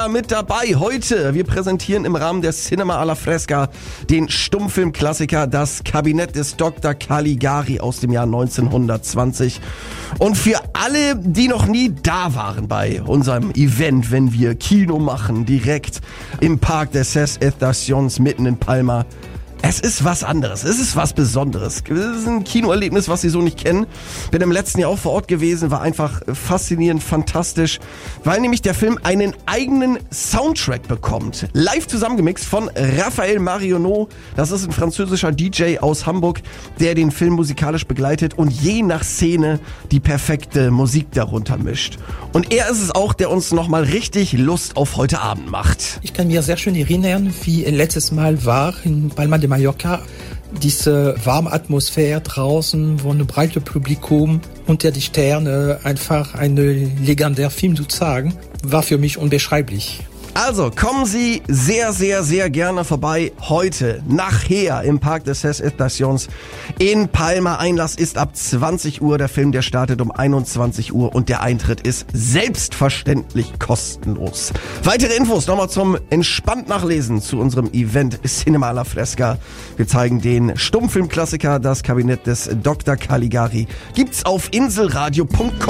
wieder mit dabei. Heute, wir präsentieren im Rahmen der Cinema alla Fresca den Stummfilmklassiker Das Kabinett des Dr. Caligari aus dem Jahr 1920. Und für alle, die noch nie da waren bei unserem Event, wenn wir Kino machen, direkt im Park des Ses Estaciones mitten in Palma, es ist was anderes, es ist was Besonderes. Es ist ein Kinoerlebnis, was Sie so nicht kennen. Bin im letzten Jahr auch vor Ort gewesen, war einfach faszinierend, fantastisch, weil nämlich der Film einen eigenen Soundtrack bekommt. Live zusammengemixt von Raphael Marionneau. Das ist ein französischer DJ aus Hamburg, der den Film musikalisch begleitet und je nach Szene die perfekte Musik darunter mischt. Und er ist es auch, der uns nochmal richtig Lust auf heute Abend macht. Ich kann mir sehr schön erinnern, wie letztes Mal war in Palma de Mallorca, diese warme Atmosphäre draußen, wo ein breites Publikum unter die Sterne einfach einen legendären Film zu zeigen, war für mich unbeschreiblich. Also kommen Sie sehr, sehr, sehr gerne vorbei heute, nachher im Park des Ses Estaciones in Palma. Einlass ist ab 20 Uhr, der Film, der startet um 21 Uhr und der Eintritt ist selbstverständlich kostenlos. Weitere Infos nochmal zum entspannt Nachlesen zu unserem Event Cinema alla Fresca. Wir zeigen den Stummfilmklassiker Das Kabinett des Dr. Caligari. Gibt's auf inselradio.com.